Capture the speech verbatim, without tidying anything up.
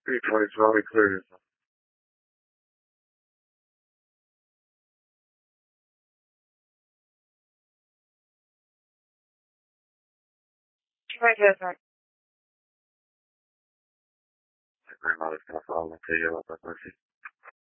Replay is very clear. Right here, sir. My grandmother's gonna fall into you with mercy.